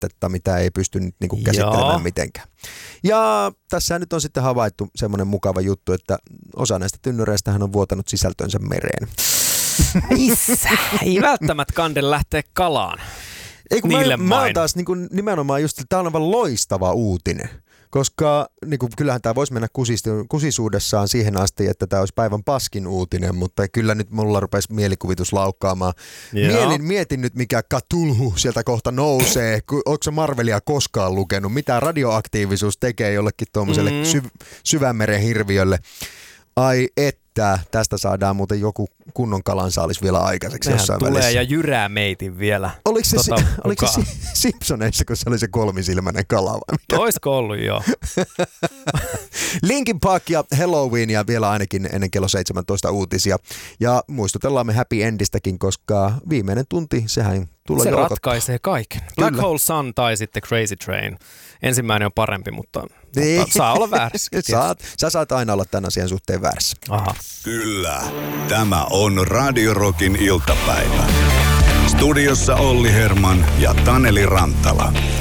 laitetta, mitä ei pysty nyt niinku käsittelemään mitenkään. Ja tässä nyt on sitten havaittu semmoinen mukava juttu, että osa näistä tynnyreistähän on vuotanut sisältönsä mereen. Ei välttämättä kande lähteä kalaan. Ei, kun mä oon taas niin nimenomaan just, että tämä on aivan loistava uutinen, koska niin kuin, kyllähän tämä voisi mennä kusisuudessaan siihen asti, että tämä olisi päivän paskin uutinen, mutta kyllä nyt mulla rupesi mielikuvitus laukkaamaan. Mietin nyt, mikä Cthulhu sieltä kohta nousee. Onko se Marvelia koskaan lukenut? Mitä radioaktiivisuus tekee jollekin tuommoiselle syvänmeren hirviölle? Ai että, tästä saadaan muuten joku kunnon kalansaalis vielä aikaiseksi jossain tulee välissä. Ja jyrää meitin vielä. Oliko se Simpsoneissa, kun se oli se kolmisilmäinen kala vai? Oisko ollut, joo. Linkin Park ja Halloweenia vielä ainakin ennen kello 17 uutisia. Ja muistutellaan me Happy Endistäkin, koska viimeinen tunti, sehän tulee se ratkaisee kaiken. Black Hole Sun tai sitten Crazy Train. Ensimmäinen on parempi, mutta saa olla väärässä. Sä saat aina olla tämän asian suhteen väärässä. Aha. Kyllä, tämä on Radio Rockin iltapäivä. Studiossa Olli Herman ja Taneli Rantala.